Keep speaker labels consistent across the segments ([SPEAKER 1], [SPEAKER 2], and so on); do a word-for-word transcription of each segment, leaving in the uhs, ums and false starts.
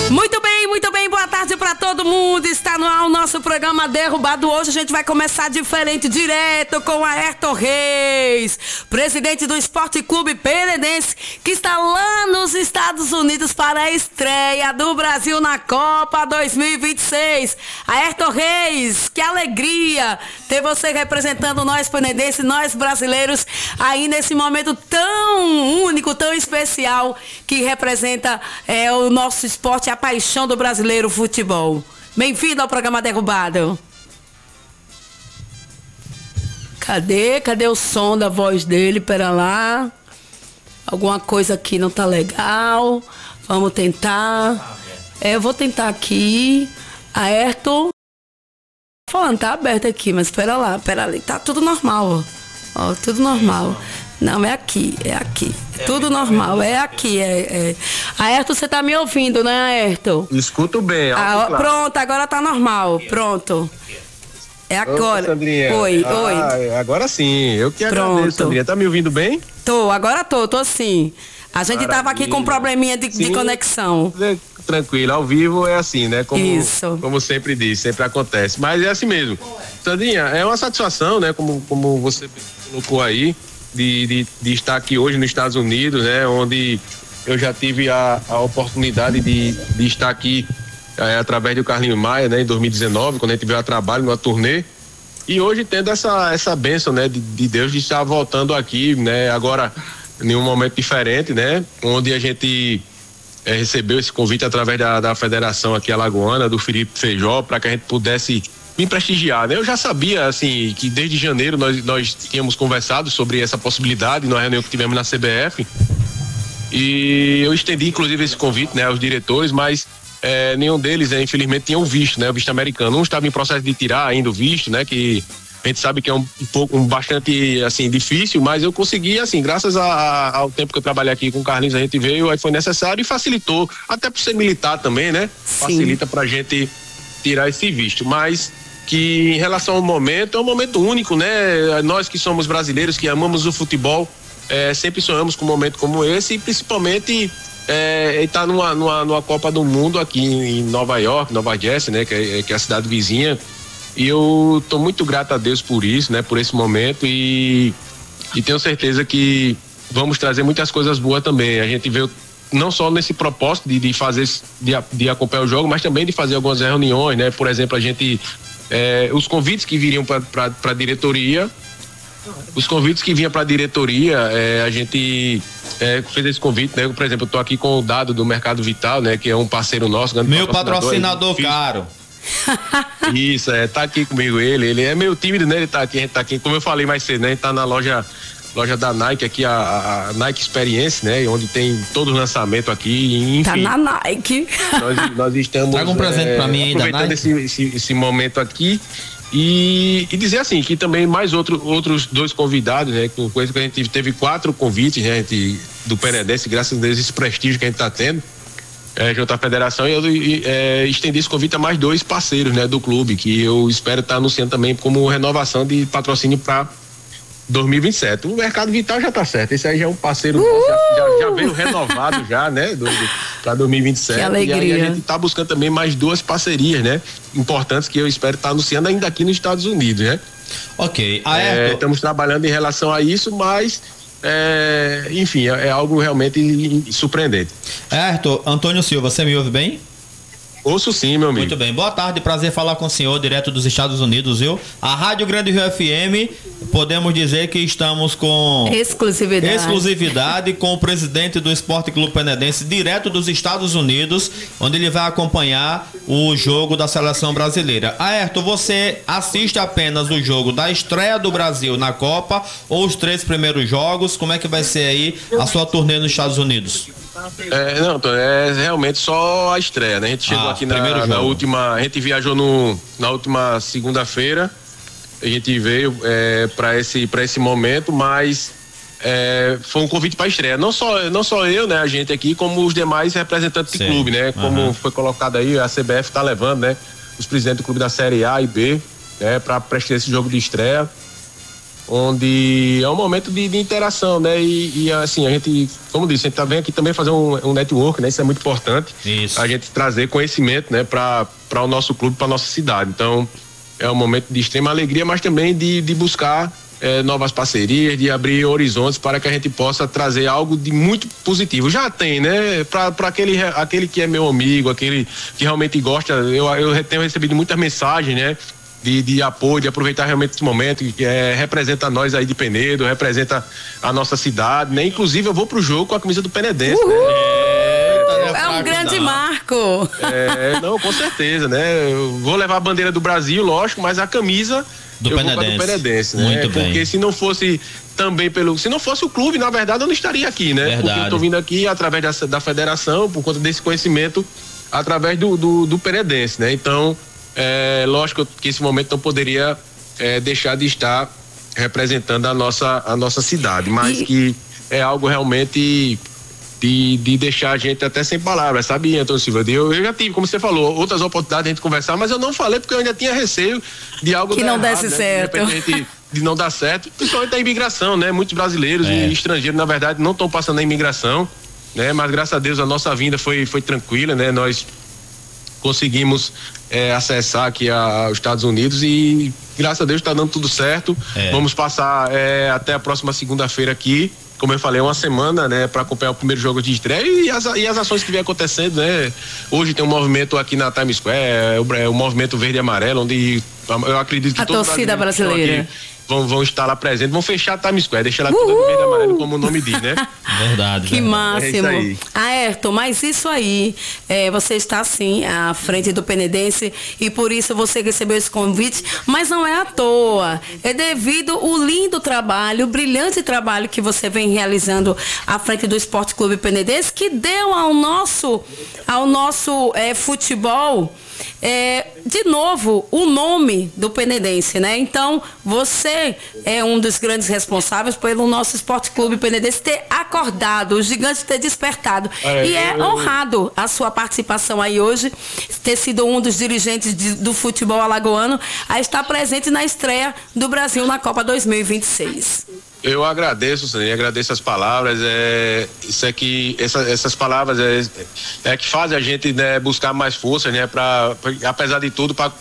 [SPEAKER 1] Muito bem, muito bem, boa tarde para todo mundo. Está no ar o nosso programa Derrubado. Hoje a gente vai começar diferente, direto com Ayrton Reis, presidente do Esporte Clube Penedense, que está lá nos Estados Unidos para a estreia do Brasil na Copa dois mil e vinte e seis. Ayrton Reis, que alegria ter você representando nós penedenses, nós brasileiros, aí nesse momento tão único, tão especial, que representa é, o nosso esporte, a paixão do brasileiro, o futebol. Bem-vindo ao programa Derrubado. Cadê? Cadê o som da voz dele? Pera lá. Alguma coisa aqui não tá legal. Vamos tentar. É, eu vou tentar aqui. Ayrton. Falando, tá aberto aqui, mas pera lá, pera ali. Tá tudo normal, ó. Ó, tudo normal. Não, é aqui, é aqui. É tudo normal, é aqui. É, é. Ayrton, você tá me ouvindo, né, Ayrton?
[SPEAKER 2] Escuto bem.
[SPEAKER 1] Ah, claro. Pronto, agora tá normal. Pronto. É agora.
[SPEAKER 2] Ô, Sandrinha.
[SPEAKER 1] Oi,
[SPEAKER 2] ah,
[SPEAKER 1] oi.
[SPEAKER 2] Agora sim, eu que
[SPEAKER 1] Pronto.
[SPEAKER 2] agradeço, Sandrinha. Tá me ouvindo bem?
[SPEAKER 1] Tô, agora tô, tô sim. A gente Maravilha. Tava aqui com um probleminha de, de conexão.
[SPEAKER 2] Tranquilo, ao vivo é assim, né? Como,
[SPEAKER 1] Isso.
[SPEAKER 2] Como sempre diz, sempre acontece. Mas é assim mesmo. Sandrinha, é uma satisfação, né? Como, como você colocou aí, de, de, de estar aqui hoje nos Estados Unidos, né? Onde eu já tive a, a oportunidade de, de estar aqui é, através do Carlinhos Maia, né? Em dois mil e dezenove, quando a gente veio a trabalho numa turnê. E hoje tendo essa, essa bênção, né? De, de Deus de estar voltando aqui, né? Agora, em um momento diferente, né? Onde a gente é, recebeu esse convite através da, da federação aqui alagoana, do Felipe Feijó, para que a gente pudesse me prestigiar, né? Eu já sabia, assim, que desde janeiro nós, nós tínhamos conversado sobre essa possibilidade na reunião que tivemos na C B F, e eu estendi inclusive esse convite, né, aos diretores, mas é, nenhum deles, né, infelizmente, tinha o visto, né, o visto americano. Um estava em processo de tirar ainda o visto, né, que a gente sabe que é um, um pouco, um bastante, assim, difícil, mas eu consegui, assim, graças a, a, ao tempo que eu trabalhei aqui com o Carlinhos, a gente veio, aí foi necessário e facilitou, até por ser militar também, né? Sim. Facilita pra gente tirar esse visto, mas que em relação ao momento, é um momento único, né? Nós que somos brasileiros, que amamos o futebol, é, sempre sonhamos com um momento como esse, e principalmente é, estar numa, numa, numa Copa do Mundo aqui em Nova York, Nova Jersey, né? Que é, que é a cidade vizinha. E eu tô muito grato a Deus por isso, né? Por esse momento, e, e tenho certeza que vamos trazer muitas coisas boas também. A gente veio não só nesse propósito de, de fazer, de, de acompanhar o jogo, mas também de fazer algumas reuniões, né? Por exemplo, a gente, é, os convites que viriam para a diretoria, os convites que vinham para a diretoria, é, a gente é, fez esse convite, né? Por exemplo, eu tô aqui com o Dado do Mercado Vital, né? Que é um parceiro nosso.
[SPEAKER 3] Meu patrocinador, patrocinador caro.
[SPEAKER 2] Isso, é, tá aqui comigo ele, ele é meio tímido, né? Ele tá aqui, a gente tá aqui, como eu falei mais cedo, né? A gente tá na loja, loja da Nike aqui, a, a Nike Experience, né? Onde tem todo o lançamento aqui, enfim.
[SPEAKER 1] Tá na Nike.
[SPEAKER 2] Nós, nós estamos
[SPEAKER 3] Traga um presente é, pra mim aí,
[SPEAKER 2] aproveitando esse, esse, esse momento aqui e, e dizer assim, que também mais outro, outros dois convidados, né? Com coisa que a gente teve quatro convites, né? A gente, do Penedense, graças a Deus, esse prestígio que a gente tá tendo. É, junto à federação, e eu é, estendi esse convite a mais dois parceiros, né, do clube, que eu espero estar anunciando também como renovação de patrocínio para dois mil e vinte e sete. O Mercado Vital já está certo, esse aí já é um parceiro, uh! já, já veio renovado já, né, para dois mil e vinte e sete.
[SPEAKER 1] Que alegria.
[SPEAKER 2] E aí a gente está buscando também mais duas parcerias, né, importantes, que eu espero estar anunciando ainda aqui nos Estados Unidos, né.
[SPEAKER 3] Ok.
[SPEAKER 2] É, estamos trabalhando em relação a isso, mas É, enfim, é, é algo realmente surpreendente.
[SPEAKER 3] Ayrton, Antônio Silva, você me ouve bem?
[SPEAKER 2] Ouço sim, meu amigo.
[SPEAKER 3] Muito bem, boa tarde, prazer falar com o senhor direto dos Estados Unidos, viu? A Rádio Grande Rio F M, podemos dizer que estamos com
[SPEAKER 1] exclusividade,
[SPEAKER 3] exclusividade com o presidente do Esporte Clube Penedense direto dos Estados Unidos, onde ele vai acompanhar o jogo da seleção brasileira. Ayrton, você assiste apenas o jogo da estreia do Brasil na Copa ou os três primeiros jogos? Como é que vai ser aí a sua turnê nos Estados Unidos?
[SPEAKER 2] É, não, é realmente só a estreia, né? A gente chegou ah, aqui na, na última, a gente viajou no, na última segunda-feira, a gente veio é, para esse, para esse momento, mas é, foi um convite para estreia. Não só, não só eu, né, a gente aqui, como os demais representantes Sim. do clube, né? Como uhum. foi colocado aí, a C B F está levando, né? Os presidentes do clube da Série A e B, né? Para prestar esse jogo de estreia. onde é um momento de, de interação, né? E, e assim, a gente, como disse, a gente tá vendo aqui também fazer um, um network, né? Isso é muito importante.
[SPEAKER 3] Isso.
[SPEAKER 2] A gente trazer conhecimento, né? Para o nosso clube, para nossa cidade. Então, é um momento de extrema alegria, mas também de, de buscar é, novas parcerias, de abrir horizontes para que a gente possa trazer algo de muito positivo. Já tem, né? Para aquele, aquele que é meu amigo, aquele que realmente gosta, eu, eu tenho recebido muitas mensagens, né? De, de apoio, de aproveitar realmente esse momento, que é, representa nós aí de Penedo, representa a nossa cidade, né? Inclusive eu vou pro jogo com a camisa do Penedense, né?
[SPEAKER 1] É, é um grande não. marco.
[SPEAKER 2] É, não, com certeza, né? Eu vou levar a bandeira do Brasil, lógico, mas a camisa
[SPEAKER 3] do
[SPEAKER 2] eu
[SPEAKER 3] Penedense.
[SPEAKER 2] vou com a do Penedense, né?
[SPEAKER 3] Muito
[SPEAKER 2] Porque
[SPEAKER 3] bem.
[SPEAKER 2] se não fosse também pelo, se não fosse o clube, na verdade eu não estaria aqui, né?
[SPEAKER 3] Verdade.
[SPEAKER 2] Porque eu tô vindo aqui através da, da federação, por conta desse conhecimento, através do, do, do Penedense, né? Então, é lógico que esse momento não poderia é, deixar de estar representando a nossa, a nossa cidade, mas e... que é algo realmente de, de deixar a gente até sem palavras, sabe, Antônio Silva? Eu, eu já tive, como você falou, outras oportunidades de a gente conversar, mas eu não falei porque eu ainda tinha receio de algo
[SPEAKER 1] que não
[SPEAKER 2] errado,
[SPEAKER 1] desse
[SPEAKER 2] né?
[SPEAKER 1] certo.
[SPEAKER 2] De repente, de não dar certo, principalmente a imigração, né? Muitos brasileiros
[SPEAKER 3] é.
[SPEAKER 2] e estrangeiros, na verdade, não estão passando a imigração, né? Mas graças a Deus a nossa vinda foi, foi tranquila, né? Nós conseguimos é, acessar aqui aos Estados Unidos e graças a Deus está dando tudo certo. É. Vamos passar é, até a próxima segunda-feira aqui, como eu falei, uma semana, né, para acompanhar o primeiro jogo de estreia e as, e as ações que vem acontecendo, né? Hoje tem um movimento aqui na Times Square, é o, é o movimento verde e amarelo, onde eu acredito que
[SPEAKER 1] a torcida brasileira
[SPEAKER 2] Vão, vão estar lá presentes, vão fechar a Times Square, deixar ela toda verde e amarelo, como o nome diz, né?
[SPEAKER 3] Verdade.
[SPEAKER 1] Que
[SPEAKER 3] verdade.
[SPEAKER 1] máximo.
[SPEAKER 2] É isso aí.
[SPEAKER 1] Ayrton, mas isso aí, é, você está sim à frente do Penedense e por isso você recebeu esse convite, mas não é à toa, é devido ao lindo trabalho, o brilhante trabalho que você vem realizando à frente do Esporte Clube Penedense, que deu ao nosso, ao nosso é, futebol É, de novo, o nome do Penedense, né? Então, você é um dos grandes responsáveis pelo nosso Esporte Clube Penedense ter acordado, o gigante ter despertado. É, e é honrado a sua participação aí hoje, ter sido um dos dirigentes de, do futebol alagoano, a estar presente na estreia do Brasil na Copa dois mil e vinte e seis.
[SPEAKER 2] Eu agradeço, Sandrinha, agradeço as palavras, é, isso é que, essa, essas palavras é, é que fazem a gente, né, buscar mais força, né, pra, pra, apesar de tudo, para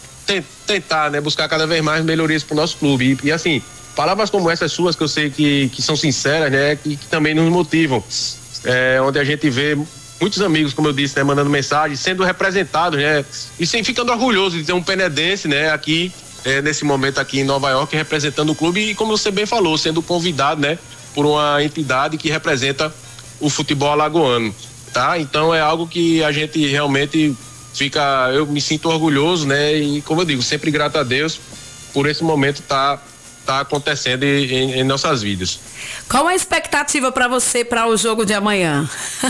[SPEAKER 2] tentar, né, buscar cada vez mais melhorias para o nosso clube. E, e assim, palavras como essas suas, que eu sei que, que são sinceras, né, que, que também nos motivam, é, onde a gente vê muitos amigos, como eu disse, né, mandando mensagem, sendo representados, né, e sem ficando orgulhoso de ter um penedense, né, aqui, É, nesse momento aqui em Nova York, representando o clube e, como você bem falou, sendo convidado, né, por uma entidade que representa o futebol alagoano, tá? Então é algo que a gente realmente fica, eu me sinto orgulhoso, né, e, como eu digo, sempre grato a Deus por esse momento tá tá acontecendo em, em nossas vidas.
[SPEAKER 1] Qual a expectativa para você para o jogo de amanhã?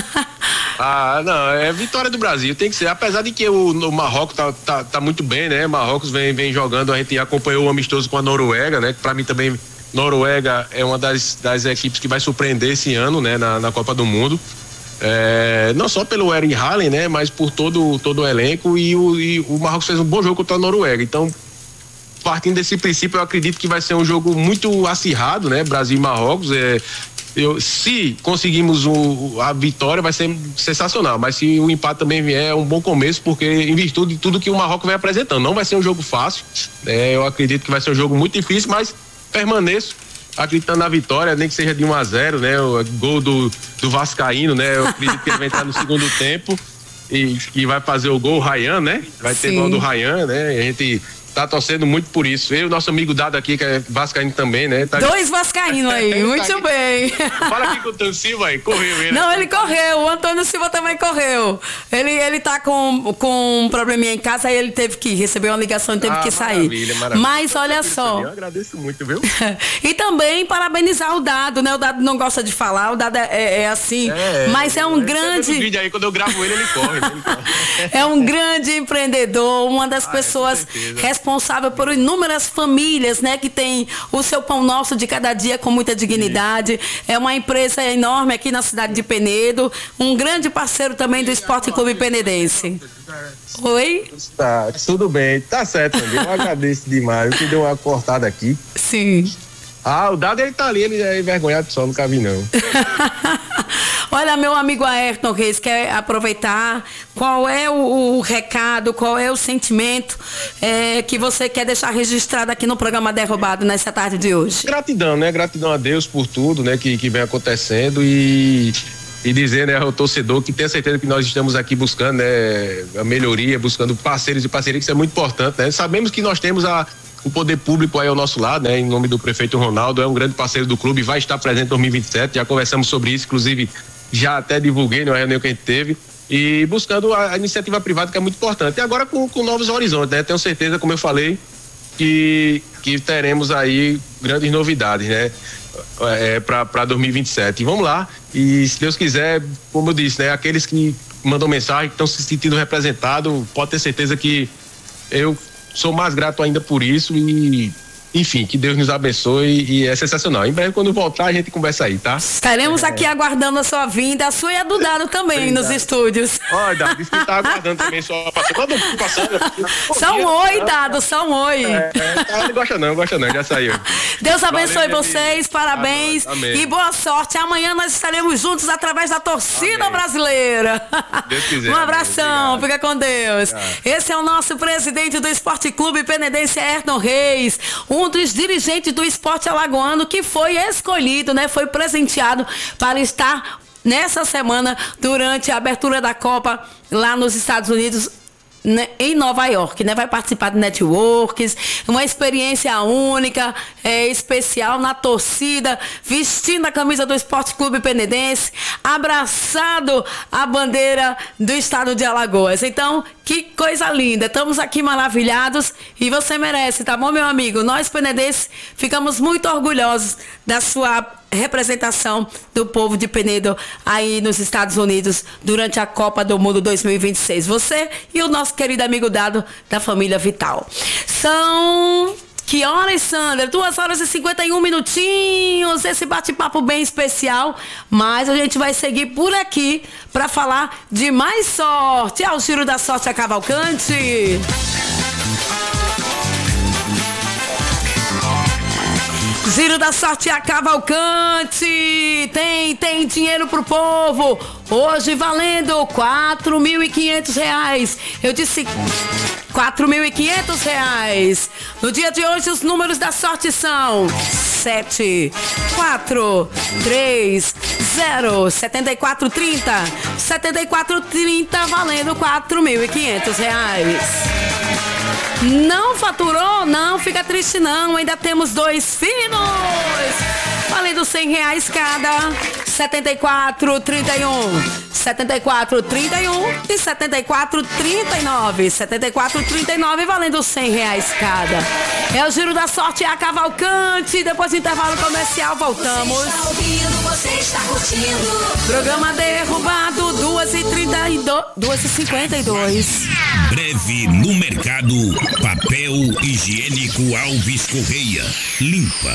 [SPEAKER 2] Ah, não, é vitória do Brasil, tem que ser, apesar de que o, o Marrocos tá, tá, tá muito bem, né? Marrocos vem, vem jogando, a gente acompanhou o amistoso com a Noruega, né? Que pra mim também, Noruega é uma das, das equipes que vai surpreender esse ano, né? Na, na Copa do Mundo. É, não só pelo Erling Haaland, né? Mas por todo, todo o elenco e o, e o Marrocos fez um bom jogo contra a Noruega, então partindo desse princípio, eu acredito que vai ser um jogo muito acirrado, né? Brasil e Marrocos, é, eu, se conseguimos o, a vitória, vai ser sensacional, mas se o empate também vier, é um bom começo, porque em virtude de tudo que o Marrocos vem apresentando, não vai ser um jogo fácil, é, eu acredito que vai ser um jogo muito difícil, mas permaneço acreditando na vitória, nem que seja de um a zero, né? O gol do, do Vascaíno, né? Eu acredito que ele vai entrar no segundo tempo e que vai fazer o gol, o Ryan, né? Vai ter
[SPEAKER 1] Sim.
[SPEAKER 2] gol do Ryan, né? A gente tá torcendo muito por isso. Eu, nosso amigo Dado aqui, que é vascaíno também, né? Tá...
[SPEAKER 1] Dois vascaínos aí, muito tá bem.
[SPEAKER 2] Fala aqui com o Antônio Silva aí, correu ele.
[SPEAKER 1] Não, ele correu, o Antônio Silva também correu. Ele, ele tá com, com um probleminha em casa, aí ele teve que receber uma ligação e teve
[SPEAKER 2] ah,
[SPEAKER 1] que sair.
[SPEAKER 2] Maravilha, maravilha.
[SPEAKER 1] Mas olha só.
[SPEAKER 2] Eu agradeço muito, viu?
[SPEAKER 1] E também parabenizar o Dado, né? O Dado não gosta de falar, o Dado é, é, é assim, é, mas é um
[SPEAKER 2] é,
[SPEAKER 1] grande...
[SPEAKER 2] No vídeo aí, quando eu gravo ele, ele corre. Ele corre.
[SPEAKER 1] É um grande empreendedor, uma das ah, pessoas é, responsável por inúmeras famílias, né, que tem o seu pão nosso de cada dia com muita dignidade. É uma empresa enorme aqui na cidade de Penedo, um grande parceiro também do Esporte Clube Penedense. Oi?
[SPEAKER 2] Tá, tudo bem, tá certo, eu agradeço demais, eu te dei uma cortada aqui.
[SPEAKER 1] Sim.
[SPEAKER 2] Ah, o Dado ele tá ali, ele é envergonhado só, nunca vi não.
[SPEAKER 1] Olha, meu amigo Ayrton Reis, quer aproveitar, qual é o, o recado, qual é o sentimento é, que você quer deixar registrado aqui no programa Derrubado nessa tarde de hoje?
[SPEAKER 2] Gratidão, né? Gratidão a Deus por tudo, né? Que, que vem acontecendo e, e dizer, né, ao torcedor que tenha certeza que nós estamos aqui buscando, né, a melhoria, buscando parceiros e parceria, que isso é muito importante, né? Sabemos que nós temos a o poder público aí ao nosso lado, né? Em nome do prefeito Ronaldo, é um grande parceiro do clube, vai estar presente em dois mil e vinte e sete, já conversamos sobre isso, inclusive já até divulguei na reunião que a gente teve, e buscando a, a iniciativa privada, que é muito importante. E agora com, com novos horizontes, né? Tenho certeza, como eu falei, que, que teremos aí grandes novidades, né? É, para dois mil e vinte e sete. E vamos lá, e se Deus quiser, como eu disse, né? Aqueles que mandam mensagem, que estão se sentindo representados, pode ter certeza que eu sou mais grato ainda por isso e, enfim, que Deus nos abençoe e é sensacional. Em breve, quando voltar, a gente conversa aí, tá?
[SPEAKER 1] Estaremos é. aqui aguardando a sua vinda, a sua e a do Dado também Obrigado. Nos estúdios.
[SPEAKER 2] Olha, Dado, disse que tá aguardando também sua passando.
[SPEAKER 1] Só um oi, Dado, só um oi.
[SPEAKER 2] É, é, não gosta não, gosta não, já saiu.
[SPEAKER 1] Deus abençoe Valeu, vocês, parabéns Amém. E boa sorte. Amanhã nós estaremos juntos através da torcida Amém. Brasileira.
[SPEAKER 2] Deus quiser.
[SPEAKER 1] Um abração, fica com Deus. Obrigado. Esse é o nosso presidente do Esporte Clube Penedense, Ayrton Reis, um dos dirigentes do esporte alagoano que foi escolhido, né? Foi presenteado para estar nessa semana durante a abertura da Copa lá nos Estados Unidos, né, em Nova York, né? Vai participar de networks, uma experiência única, é, especial na torcida, vestindo a camisa do Esporte Clube Penedense, abraçado a bandeira do estado de Alagoas. Então, que coisa linda, estamos aqui maravilhados e você merece, tá bom, meu amigo? Nós, penedenses, ficamos muito orgulhosos da sua representação do povo de Penedo aí nos Estados Unidos durante a Copa do Mundo dois mil e vinte e seis. Você e o nosso querido amigo Dado da família Vital. São... Que horas, Sandra? duas horas e cinquenta e um minutinhos. Esse bate-papo bem especial. Mas a gente vai seguir por aqui para falar de mais sorte. Ao Giro da Sorte a Cavalcante. Giro da Sorte a Cavalcante. Tem, tem dinheiro pro povo. Hoje valendo quatro mil e quinhentos reais. Eu disse quatro mil e quinhentos reais. No dia de hoje, os números da sorte são sete, quatro, três, zero, setenta e quatro, trinta. setenta e quatro, trinta, valendo quatro mil e quinhentos reais. Não faturou? Não fica triste não. Ainda temos dois finos. Valendo cem reais cada. setenta e quatro, trinta e um. setenta e quatro, trinta e um e setenta e quatro, trinta e nove. setenta e quatro, trinta e nove, valendo cem reais cada. É o Giro da Sorte, é a Cavalcante. Depois do intervalo comercial, voltamos.
[SPEAKER 4] Você está ouvindo, você está curtindo.
[SPEAKER 1] Programa Derrubado, duas e trinta e dois, duas e cinquenta e dois.
[SPEAKER 5] Breve no mercado, papel higiênico Alves Correia. Limpa,